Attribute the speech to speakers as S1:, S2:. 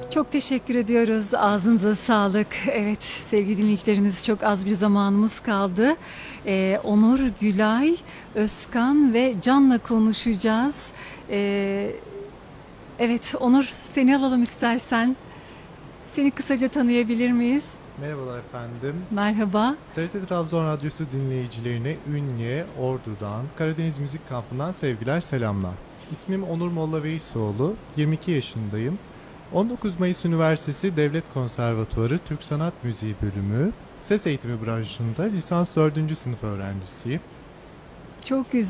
S1: Çok teşekkür ediyoruz. Ağzınıza sağlık. Evet, sevgili dinleyicilerimiz çok az bir zamanımız kaldı. Onur, Gülay, Özkan ve Can'la konuşacağız. Ee, evet, Onur seni alalım istersen. Seni kısaca tanıyabilir miyiz?
S2: Merhabalar efendim.
S1: Merhaba.
S2: TRT Trabzon Radyosu dinleyicilerine Ünye, Ordu'dan, Karadeniz Müzik Kampı'ndan sevgiler, selamlar. İsmim Onur Molla Veysoğlu, 22 yaşındayım. 19 Mayıs Üniversitesi Devlet Konservatuarı Türk Sanat Müziği Bölümü, Ses Eğitimi branşında lisans 4. sınıf öğrencisiyim.
S1: Çok güzel.